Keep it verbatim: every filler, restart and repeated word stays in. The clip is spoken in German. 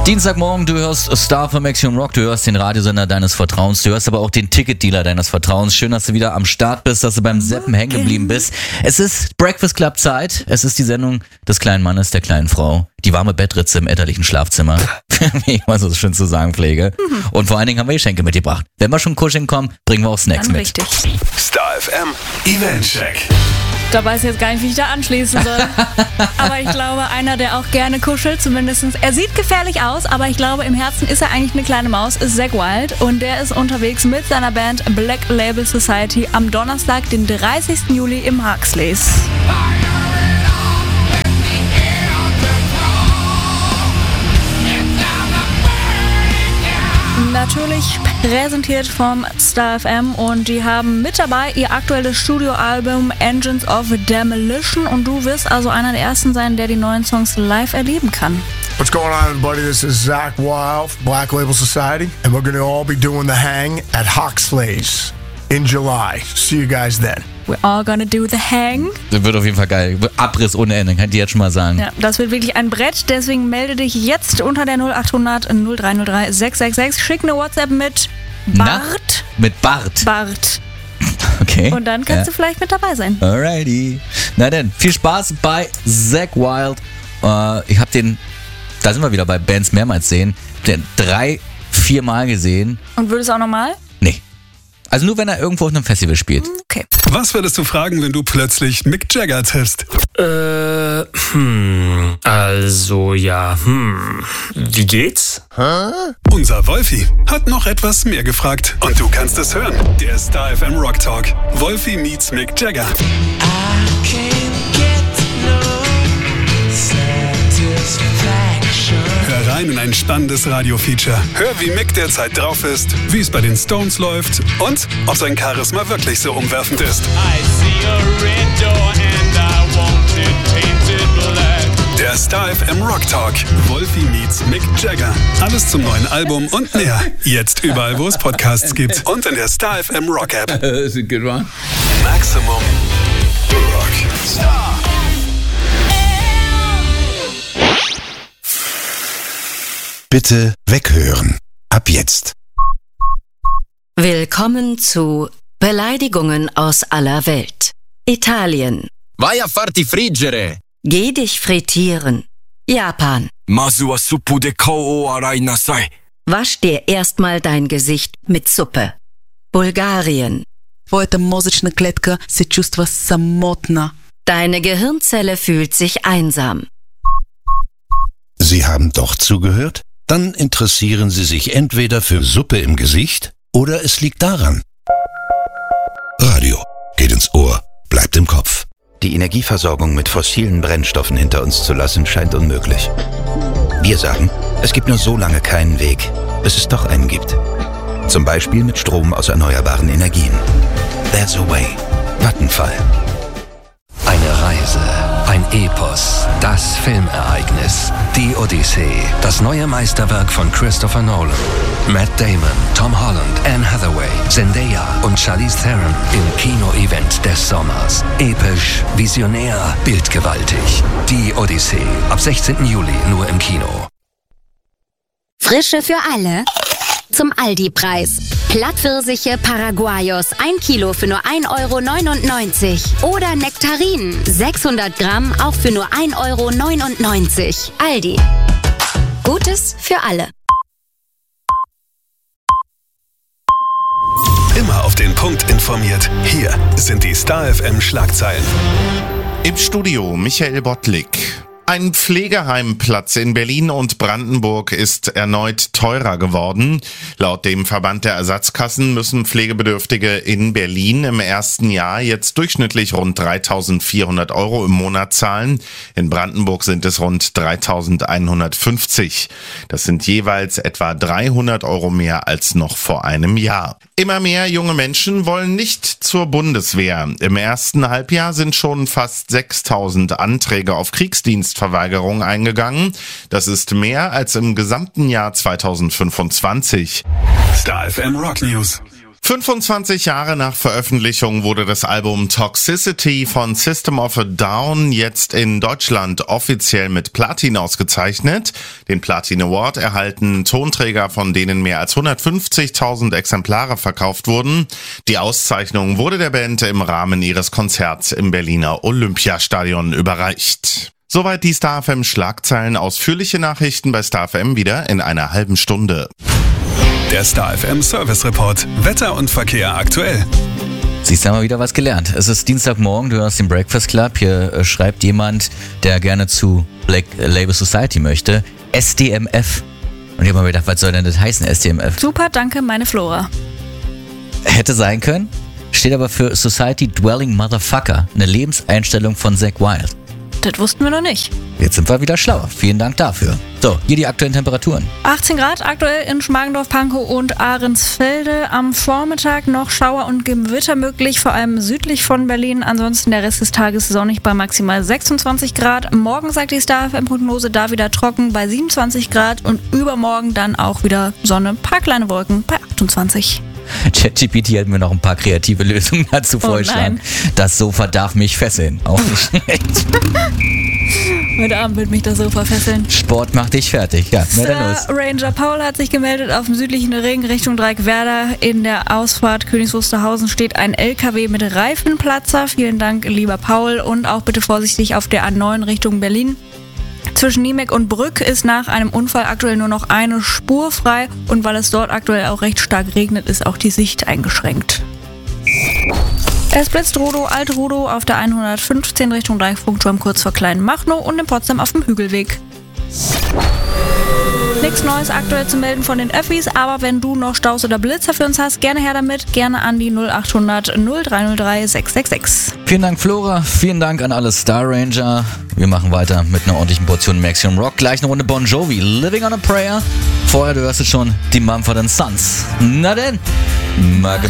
Dienstagmorgen, du hörst Star von Maximum Rock, du hörst den Radiosender deines Vertrauens, du hörst aber auch den Ticketdealer deines Vertrauens. Schön, dass du wieder am Start bist, dass du beim Seppen hängen geblieben bist. Es ist Breakfast Club Zeit, es ist die Sendung des kleinen Mannes, der kleinen Frau. Die warme Bettritze im elterlichen Schlafzimmer, wie ich mal so schön zu sagen pflege. Mhm. Und vor allen Dingen haben wir Geschenke mitgebracht. Wenn wir schon kuscheln kommen, bringen wir auch Snacks Dann mit. Richtig. Star F M Event Check. Da weiß ich jetzt gar nicht, wie ich da anschließen soll. Aber ich glaube, einer, der auch gerne kuschelt, zumindest. Er sieht gefährlich aus, aber ich glaube, im Herzen ist er eigentlich eine kleine Maus, ist Zakk Wylde. Und der ist unterwegs mit seiner Band Black Label Society am Donnerstag, den dreißigsten Juli im Huxleys. Natürlich präsentiert vom Star F M und die haben mit dabei ihr aktuelles Studioalbum Engines of Demolition und du wirst also einer der ersten sein, der die neuen Songs live erleben kann. What's going on, everybody? This is Zakk Wylde, Black Label Society, and we're going to all be doing the hang at Huxleys in July. See you guys then. We're all gonna do the hang. Das wird auf jeden Fall geil. Abriss ohne Ende, kann ich dir jetzt schon mal sagen. Ja, das wird wirklich ein Brett, deswegen melde dich jetzt unter der null acht hundert null drei null drei sechs sechs sechs. Schick eine WhatsApp mit Bart. Na? Mit Bart. Bart. Okay. Und dann kannst ja. du vielleicht mit dabei sein. Alrighty. Na denn, viel Spaß bei Zakk Wylde. Äh, ich habe den, da sind wir wieder bei Bands mehrmals sehen, den drei, vier Mal gesehen. Und würdest du auch nochmal? Nee. Also nur, wenn er irgendwo auf einem Festival spielt. Okay. Was würdest du fragen, wenn du plötzlich Mick Jagger triffst? Äh, hm, also ja, hm, wie geht's? Hä? Unser Wolfi hat noch etwas mehr gefragt. Und du kannst es hören. Der Star F M Rock Talk. Wolfi meets Mick Jagger. I can't get no satisfaction. Hör rein in ein spannendes Radio-Feature. Hör, wie Mick derzeit drauf ist, wie es bei den Stones läuft und ob sein Charisma wirklich so umwerfend ist. I see a red door and I want it painted black. Der Star F M Rock Talk. Wolfi meets Mick Jagger. Alles zum neuen Album und mehr. Jetzt überall, wo es Podcasts gibt. Und in der Star F M Rock App. That's a good one. Maximum Rock. Star. Bitte weghören. Ab jetzt. Willkommen zu Beleidigungen aus aller Welt. Italien. Vai a farti friggere. Geh dich frittieren. Japan. Masu wa suppu de kou o arai nasai. Wasch dir erstmal dein Gesicht mit Suppe. Bulgarien. Твоята мозъчна клетка се чувства самотна. Deine Gehirnzelle fühlt sich einsam. Sie haben doch zugehört? Dann interessieren Sie sich entweder für Suppe im Gesicht oder es liegt daran. Radio geht ins Ohr, bleibt im Kopf. Die Energieversorgung mit fossilen Brennstoffen hinter uns zu lassen, scheint unmöglich. Wir sagen, es gibt nur so lange keinen Weg, bis es doch einen gibt. Zum Beispiel mit Strom aus erneuerbaren Energien. There's a way. Vattenfall. Eine Reise, ein Epos, das Filmereignis, die Odyssee, das neue Meisterwerk von Christopher Nolan. Matt Damon, Tom Holland, Anne Hathaway, Zendaya und Charlize Theron im Kino-Event des Sommers. Episch, visionär, bildgewaltig. Die Odyssee, ab sechzehnten Juli nur im Kino. Frische für alle. Zum Aldi-Preis. Plattpfirsiche Paraguayos, ein Kilo für nur ein Euro neunundneunzig. Oder Nektarinen, sechshundert Gramm, auch für nur ein Euro neunundneunzig. Aldi. Gutes für alle. Immer auf den Punkt informiert. Hier sind die Star F M Schlagzeilen. Im Studio Michael Bottlik. Ein Pflegeheimplatz in Berlin und Brandenburg ist erneut teurer geworden. Laut dem Verband der Ersatzkassen müssen Pflegebedürftige in Berlin im ersten Jahr jetzt durchschnittlich rund dreitausendvierhundert Euro im Monat zahlen. In Brandenburg sind es rund dreitausendeinhundertfünfzig. Das sind jeweils etwa dreihundert Euro mehr als noch vor einem Jahr. Immer mehr junge Menschen wollen nicht zur Bundeswehr. Im ersten Halbjahr sind schon fast sechstausend Anträge auf Kriegsdienstverweigerung eingegangen. Das ist mehr als im gesamten Jahr zweitausendfünfundzwanzig. Star F M Rock News. fünfundzwanzig Jahre nach Veröffentlichung wurde das Album Toxicity von System of a Down jetzt in Deutschland offiziell mit Platin ausgezeichnet. Den Platin Award erhalten Tonträger, von denen mehr als hundertfünfzigtausend Exemplare verkauft wurden. Die Auszeichnung wurde der Band im Rahmen ihres Konzerts im Berliner Olympiastadion überreicht. Soweit die Star F M Schlagzeilen. Ausführliche Nachrichten bei Star F M wieder in einer halben Stunde. Der Star F M Service Report. Wetter und Verkehr aktuell. Siehst du, haben wir wieder was gelernt. Es ist Dienstagmorgen, du hörst den Breakfast Club. Hier äh, schreibt jemand, der gerne zu Black Label Society möchte, S D M F. Und ich habe mir gedacht, was soll denn das heißen, S D M F? Super, danke, meine Flora. Hätte sein können, steht aber für Society Dwelling Motherfucker, eine Lebenseinstellung von Zack Wild. Das wussten wir noch nicht. Jetzt sind wir wieder schlauer. Vielen Dank dafür. So, hier die aktuellen Temperaturen. achtzehn Grad aktuell in Schmargendorf, Pankow und Ahrensfelde. Am Vormittag noch Schauer und Gewitter möglich, vor allem südlich von Berlin. Ansonsten der Rest des Tages sonnig bei maximal sechsundzwanzig Grad. Morgen sagt die Star F M-Prognose da wieder trocken bei siebenundzwanzig Grad und übermorgen dann auch wieder Sonne, paar kleine Wolken bei achtundzwanzig. ChatGPT hat mir noch ein paar kreative Lösungen dazu vorgeschlagen. Oh das Sofa darf mich fesseln. Auch nicht schlecht. Heute Abend wird mich das Sofa fesseln. Sport macht dich fertig. Ja, mehr dann los. Star Ranger Paul hat sich gemeldet auf dem südlichen Ring Richtung Dreieckwerder. In der Ausfahrt Königs Wusterhausen steht ein L K W mit Reifenplatzer. Vielen Dank, lieber Paul. Und auch bitte vorsichtig auf der A neun Richtung Berlin. Zwischen Niemek und Brück ist nach einem Unfall aktuell nur noch eine Spur frei und weil es dort aktuell auch recht stark regnet, ist auch die Sicht eingeschränkt. Es blitzt Rodow, Alt-Rodow auf der hundertfünfzehn Richtung Deichfunkturm kurz vor Kleinmachnow und in Potsdam auf dem Hügelweg. Nichts Neues aktuell zu melden von den Öffis, aber wenn du noch Staus oder Blitzer für uns hast, gerne her damit, gerne an die null achthundert null drei null drei sechs sechs sechs. Vielen Dank Flora, vielen Dank an alle Star Ranger. Wir machen weiter mit einer ordentlichen Portion Maximum Rock. Gleich eine Runde Bon Jovi, Living on a Prayer. Vorher, du hörst es schon, die Mumford and Sons. Na denn, Mag